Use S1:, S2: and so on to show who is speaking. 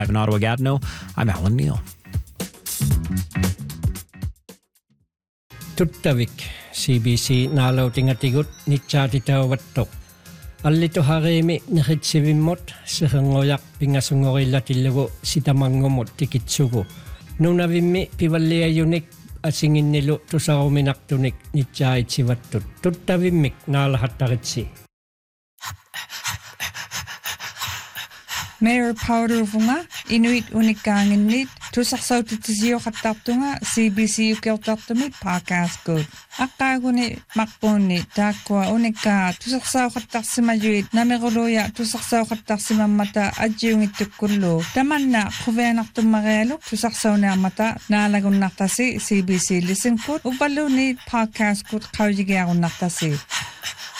S1: In Ottawa Gatineau, I'm Alan Neal.
S2: Tuttavik CBC naalautingatigut nitsaatitauvattoq allituhareemi neritsivimmut serengoyaq pingasungorillatillugu sitamangumut tikitsugu nunavimmi pivalliayunik asinginnilu tusaruminartunik nitsaaitivattut tuttavimmik naalahattaritsi.
S3: Mayor Powdervunga Inuit unikkaanginnit tusarsautitisiuqattartunga CBC ukiortartumit podcast good. Aqqaaguni maqpuunni taakkua unikkaa tusarsauqattarsimajuit nameruluya tusarsauqattarsimammata ajjiungittukkullu tamanna quvianartummarialuk tusarsaunearmata naalagunnartasi CBC listen good uvalluuni podcast good qaujigiarunnartasi.